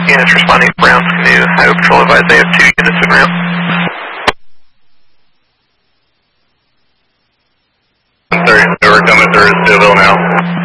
Units responding to Browns Canoe. Highway Patrol advised they have 2 units en route. We're coming through Stillville now.